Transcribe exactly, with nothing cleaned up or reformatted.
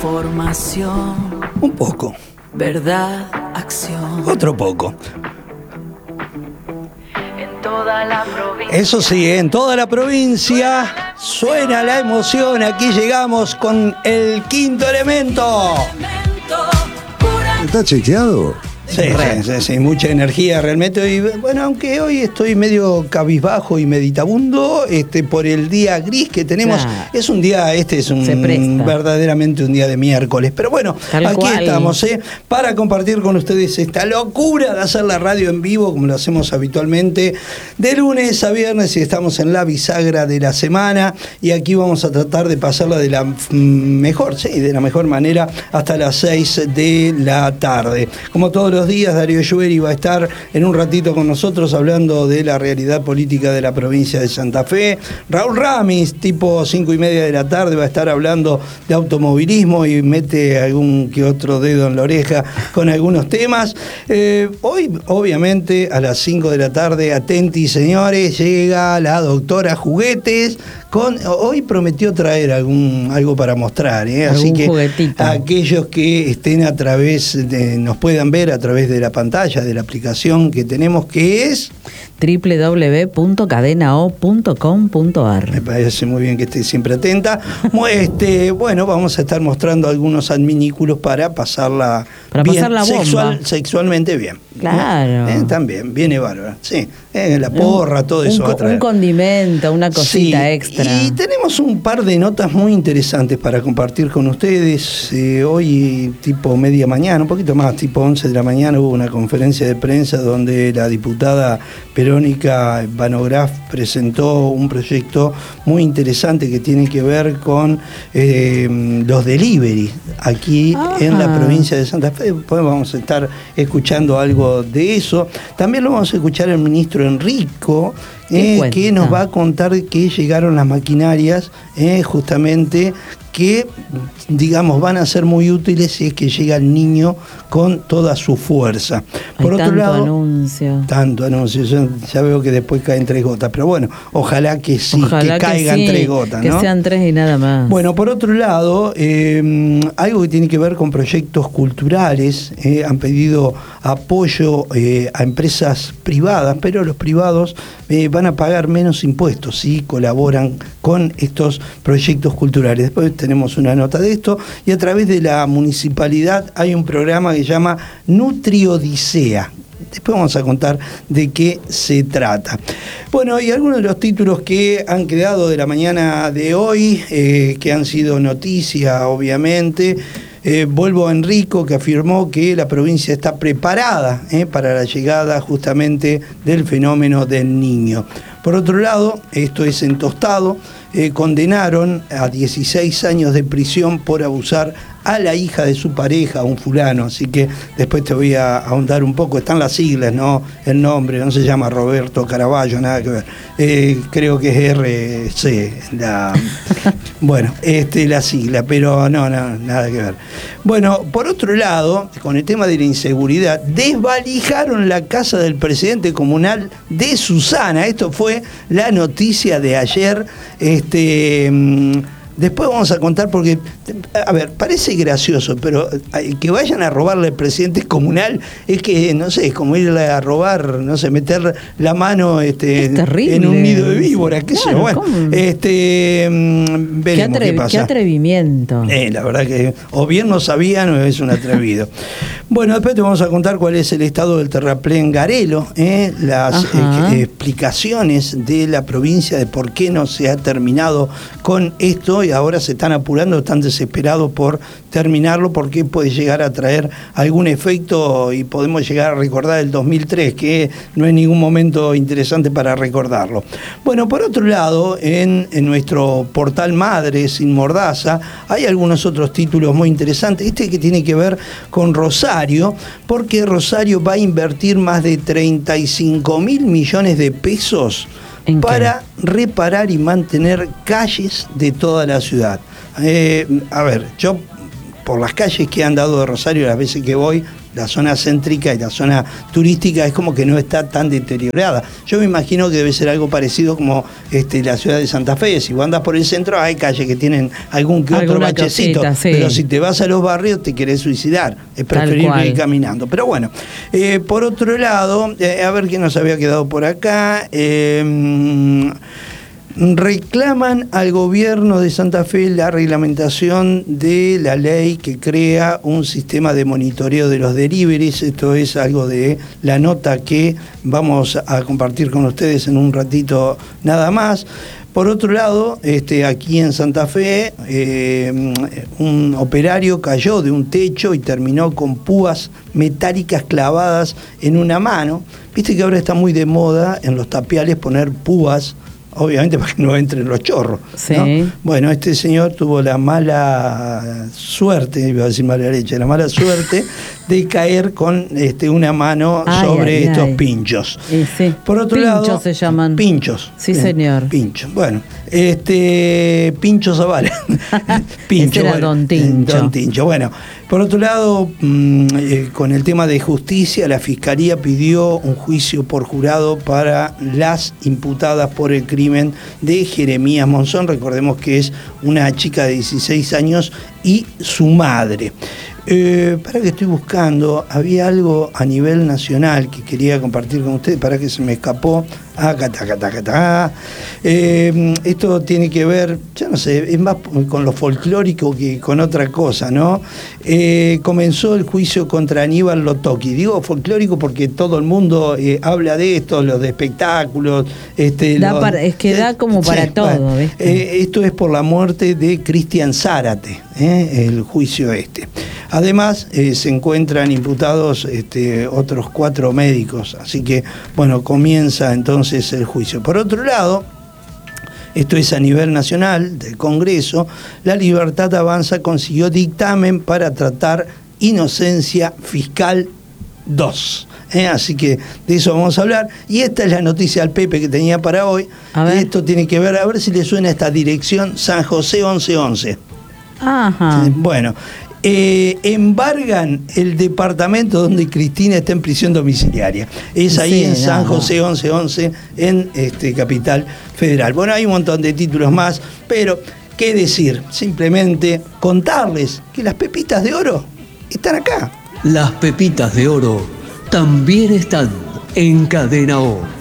Formación. Un poco. Verdad, acción. Otro poco. En toda la provincia. Eso sí, en toda la provincia suena la emoción. Aquí llegamos con el quinto elemento. ¿Está chequeado? Sí, sí, sí, sí, mucha energía realmente. Y bueno, aunque hoy estoy medio cabizbajo y meditabundo, este, por el día gris que tenemos, Claro. es un día, este es un Se presta. verdaderamente un día de miércoles. Pero bueno, Tal aquí cual. estamos, ¿eh? Para compartir con ustedes esta locura de hacer la radio en vivo, como lo hacemos habitualmente, de lunes a viernes, y estamos en la bisagra de la semana. Y aquí vamos a tratar de pasarla de la mm, mejor, sí, de la mejor manera hasta las seis de la tarde. Como todos los días, Darío Lluveri va a estar en un ratito con nosotros hablando de la realidad política de la provincia de Santa Fe. Raúl Ramis, tipo cinco y media de la tarde, va a estar hablando de automovilismo y mete algún que otro dedo en la oreja con algunos temas. Eh, hoy, obviamente, a las cinco de la tarde, atenti señores, llega la doctora Juguetes. Con, hoy prometió traer algún algo para mostrar, ¿eh? Así Algún que juguetito. aquellos que estén a través de, nos puedan ver a través de la pantalla de la aplicación que tenemos, que es, doble u doble u doble u punto cadena o punto com punto a r. me parece muy bien que esté siempre atenta. Mu- este, bueno, vamos a estar mostrando algunos adminículos para pasarla Para bien, pasar la bomba. sexual, sexualmente bien. Claro. ¿Eh? También, viene bárbaro. Sí, eh, la porra, todo Un eso co- va a traer. Un condimento, una cosita Sí, extra. Y tenemos un par de notas muy interesantes para compartir con ustedes. Eh, hoy, tipo media mañana, un poquito más, tipo once de la mañana, hubo una conferencia de prensa donde la diputada Verónica Vanograf presentó un proyecto muy interesante que tiene que ver con eh, los delivery aquí Ajá. en la provincia de Santa Fe. Después vamos a estar escuchando algo de eso. También lo vamos a escuchar el ministro Enrico, ¿Qué eh, cuenta? que nos va a contar que llegaron las maquinarias eh, justamente que, digamos, van a ser muy útiles si es que llega el niño con toda su fuerza. Hay Por otro tanto lado, anuncio. tanto anuncio, yo ya veo que después caen tres gotas, pero bueno, ojalá que sí, Ojalá que caigan sí, tres gotas, que ¿no? sean tres y nada más. Bueno, por otro lado, eh, algo que tiene que ver con proyectos culturales, eh, han pedido apoyo eh, a empresas privadas, pero los privados eh, van a pagar menos impuestos si colaboran con estos proyectos culturales. Después tenemos una nota de esto, y a través de la municipalidad hay un programa que se llama Nutriodisea. Después vamos a contar de qué se trata. Bueno, y algunos de los títulos que han quedado de la mañana de hoy, eh, que han sido noticia, obviamente. Eh, Volvo a Enrico, que afirmó que la provincia está preparada eh, para la llegada justamente del fenómeno del Niño. Por otro lado, esto es en Tostado, eh, condenaron a dieciséis años de prisión por abusar a la hija de su pareja, un fulano, así que después te voy a ahondar un poco, están las siglas, no el nombre, no se llama Roberto Caraballo, nada que ver, eh, creo que es R C, la, bueno, este, la sigla, pero no, no, nada que ver. Bueno, por otro lado, con el tema de la inseguridad, desvalijaron la casa del presidente comunal de Susana, esto fue la noticia de ayer, este... Después vamos a contar porque, a ver, parece gracioso, pero que vayan a robarle al presidente comunal es que, no sé, es como irle a robar, no sé, meter la mano este, Es terrible. en un nido de víboras, qué sé yo. Claro, Bueno, ¿cómo? este, mm, qué, veremos qué, atrevi- pasa. qué atrevimiento. Eh, la verdad que o bien no sabían o es un atrevido. Bueno, después te vamos a contar cuál es el estado del terraplén Garelo, eh, las Ajá. eh, explicaciones de la provincia de por qué no se ha terminado con esto, y ahora se están apurando, están desesperados por terminarlo porque puede llegar a traer algún efecto y podemos llegar a recordar el dos mil tres, que no es ningún momento interesante para recordarlo. Bueno, por otro lado, en, en nuestro portal madre Sin Mordaza hay algunos otros títulos muy interesantes. Este que tiene que ver con Rosario, porque Rosario va a invertir más de treinta y cinco mil millones de pesos ¿En qué? para reparar y mantener calles de toda la ciudad. Eh, a ver, yo por las calles que han dado de Rosario las veces que voy, la zona céntrica y la zona turística es como que no está tan deteriorada. Yo me imagino que debe ser algo parecido como este, la ciudad de Santa Fe. Si vos andás por el centro, hay calles que tienen algún que otro Alguna bachecito, cosita, sí. pero si te vas a los barrios te querés suicidar. Es preferible ir caminando. Pero bueno, eh, por otro lado, eh, a ver quién nos había quedado por acá. Eh, reclaman al gobierno de Santa Fe la reglamentación de la ley que crea un sistema de monitoreo de los deliveries. Esto es algo de la nota que vamos a compartir con ustedes en un ratito nada más. Por otro lado, este, aquí en Santa Fe, eh, un operario cayó de un techo y terminó con púas metálicas clavadas en una mano. Viste que ahora está muy de moda en los tapiales poner púas, obviamente para que no entren los chorros, sí. ¿no? Bueno, este señor tuvo la mala suerte, iba a decir mala leche, la mala suerte de caer con este, una mano ay, sobre ay, estos ay. pinchos. Y sí. Por otro pinchos lado, se llaman. Pinchos. Sí, bien, señor. Pinchos. Bueno, este Pincho Zavala. Pincho. Ese era bueno, Don Tincho. Don Tincho. Bueno, por otro lado, mmm, eh, con el tema de justicia, la Fiscalía pidió un juicio por jurado para las imputadas por el crimen de Jeremías Monzón. Recordemos que es una chica de dieciséis años y su madre. Eh, para que estoy buscando, había algo a nivel nacional que quería compartir con ustedes, para que se me escapó. Acá, acá, acá, acá. Eh, esto tiene que ver, ya no sé, es más con lo folclórico que con otra cosa, ¿no? Eh, comenzó el juicio contra Aníbal Lotoki. Digo folclórico porque todo el mundo eh, habla de esto, los de espectáculos. Este, da los, para, es que da como para sí, todo. Bueno, eh, esto es por la muerte de Cristian Zárate, eh, el juicio este. Además, eh, se encuentran imputados este, otros cuatro médicos, así que, bueno, comienza entonces el juicio. Por otro lado, esto es a nivel nacional del Congreso, La Libertad Avanza consiguió dictamen para tratar inocencia fiscal dos. ¿Eh? Así que de eso vamos a hablar. Y esta es la noticia al Pepe que tenía para hoy. Y esto tiene que ver, a ver si le suena esta dirección, San José once once. Ajá. Bueno. Eh, embargan el departamento donde Cristina está en prisión domiciliaria. Es ahí sí, en San no, José once once, en este, Capital Federal. Bueno, hay un montón de títulos más, pero ¿qué decir? Simplemente contarles que las pepitas de oro están acá. Las pepitas de oro también están en Cadena O.